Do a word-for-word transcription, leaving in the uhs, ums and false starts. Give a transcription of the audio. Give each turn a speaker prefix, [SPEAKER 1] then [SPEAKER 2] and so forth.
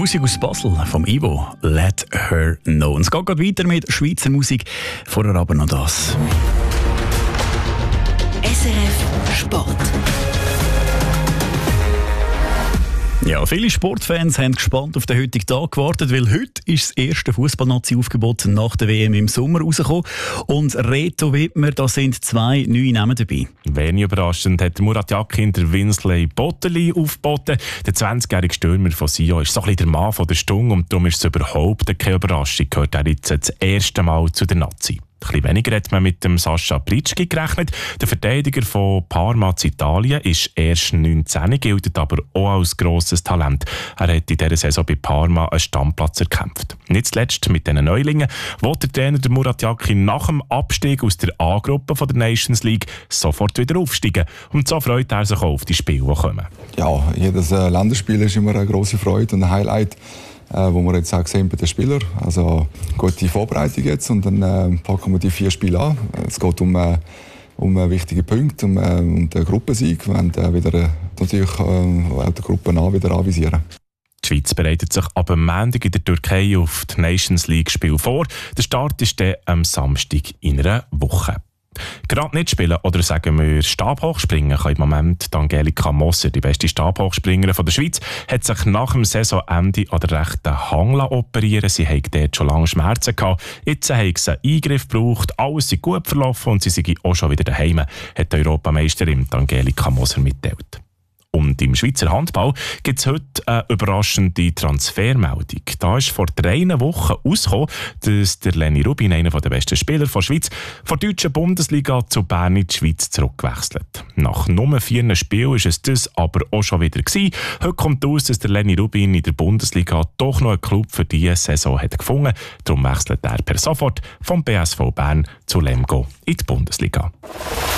[SPEAKER 1] Musik aus Basel vom Ivo, «Let Her Know». Und es geht gerade weiter mit Schweizer Musik, vorher aber noch das.
[SPEAKER 2] S R F Sport.
[SPEAKER 1] Ja, viele Sportfans haben gespannt auf den heutigen Tag gewartet, weil heute ist das erste Fußball-Nazi-Aufgebot nach der W M im Sommer rausgekommen. Und Reto Wittmer, da sind zwei neue Namen dabei.
[SPEAKER 3] Wenig überraschend hat Murat Yakin der Winsley Botterli aufgeboten. Der zwanzigjährige Stürmer von Sion ist so ein bisschen der Mann von der Stunde und darum ist es überhaupt keine Überraschung, gehört er jetzt das erste Mal zu der Nazi. Ein bisschen weniger hat man mit dem Sascha Pritschki gerechnet. Der Verteidiger von Parma zu Italien ist erst neunzehn, gilt aber auch als grosses Talent. Er hat in dieser Saison bei Parma einen Stammplatz erkämpft. Nicht zuletzt mit diesen Neulingen, wo der Trainer der Murat Yakin nach dem Abstieg aus der A-Gruppe der Nations League sofort wieder aufsteigen. Und so freut er sich auch auf die Spiele, die kommen.
[SPEAKER 4] Ja, jedes äh, Länderspiel ist immer eine grosse Freude und ein Highlight. Äh, wo wir jetzt auch sehen bei den Spielern. Also gute Vorbereitung jetzt und dann äh, packen wir die vier Spiele an. Es geht um, äh, um äh, wichtige Punkte, um, äh, um den Gruppensieg. Wir wollen äh, wieder, äh, natürlich äh, auch die Gruppen A wieder anvisieren.
[SPEAKER 3] Die Schweiz bereitet sich ab dem Montag in der Türkei auf die Nations League-Spiel vor. Der Start ist dann am Samstag in einer Woche. Gerade nicht spielen oder sagen wir Stabhochspringen kann im Moment die Angelika Moser, die beste Stabhochspringerin der Schweiz, hat sich nach dem Saisonende an der rechten Hang operieren. Sie hat dort schon lange Schmerzen gehabt. Jetzt hat sie einen Eingriff gebraucht, alles ist gut verlaufen und sie sind auch schon wieder daheim, hat die Europameisterin Angelika Moser mitteilt. Und im Schweizer Handball gibt es heute eine überraschende Transfermeldung. Da ist vor drei Wochen rausgekommen, dass der Lenny Rubin, einer der besten Spieler der Schweiz, von der deutschen Bundesliga zu Bern in die Schweiz zurückgewechselt. Nach nur vier Spielen war es das aber auch schon wieder gewesen. Heute kommt aus, dass der Lenny Rubin in der Bundesliga doch noch einen Club für diese Saison hat gefunden. Darum wechselt er per sofort vom B S V Bern zu Lemgo in die Bundesliga.